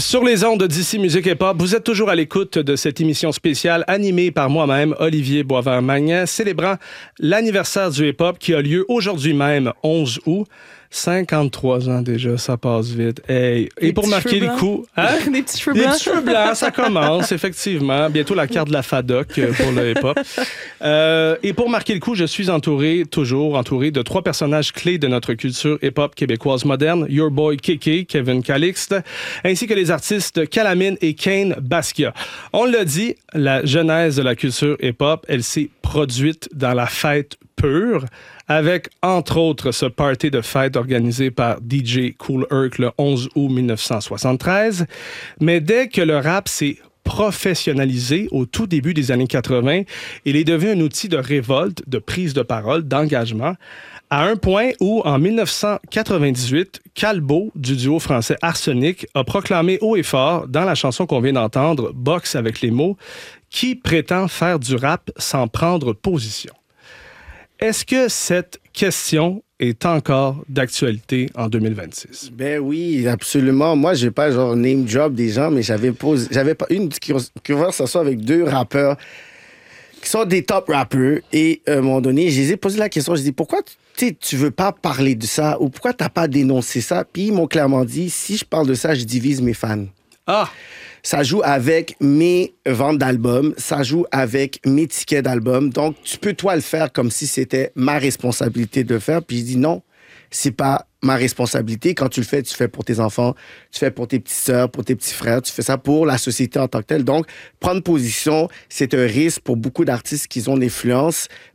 Sur les ondes d'ici Musique Hip Hop, vous êtes toujours à l'écoute de cette émission spéciale animée par moi-même, Olivier Boisvert-Magnan, célébrant l'anniversaire du hip-hop qui a lieu aujourd'hui même, 11 août. 53 ans déjà, ça passe vite. Hey. Et pour marquer le coup... Hein? Des petits cheveux blancs. Des petits cheveux blancs, ça commence, effectivement. Bientôt la carte de la FADOC pour le hip-hop. Et pour marquer le coup, je suis toujours entouré de 3 personnages clés de notre culture hip-hop québécoise moderne. Your Boy Kéké, Kevin Calixte, ainsi que les artistes Calamine et Kane Basquiat. On l'a dit, la genèse de la culture hip-hop, elle s'est produite dans la fête pure, avec, entre autres, ce party de fête organisé par DJ Kool Herc le 11 août 1973. Mais dès que le rap s'est professionnalisé au tout début des années 80, il est devenu un outil de révolte, de prise de parole, d'engagement, à un point où, en 1998, Calbo, du duo français Arsenic, a proclamé haut et fort, dans la chanson qu'on vient d'entendre, « Boxe avec les mots », qui prétend faire du rap sans prendre position. Est-ce que cette question est encore d'actualité en 2026? Ben oui, absolument. Moi, je vais pas genre name drop des gens, mais j'avais pas une conversation avec 2 rappeurs qui sont des top rappeurs. Et à un moment donné, je les ai posé la question, je dis pourquoi tu veux pas parler de ça ou pourquoi t'as pas dénoncé ça? Puis ils m'ont clairement dit, si je parle de ça, je divise mes fans. Ah! Ça joue avec mes ventes d'albums, ça joue avec mes tickets d'albums. Donc, tu peux, toi, le faire comme si c'était ma responsabilité de le faire. Puis je dis non, c'est pas ma responsabilité. Quand tu fais pour tes enfants, tu fais pour tes petites sœurs, pour tes petits frères, tu fais ça pour la société en tant que telle. Donc, prendre position, c'est un risque pour beaucoup d'artistes qui ont l'influence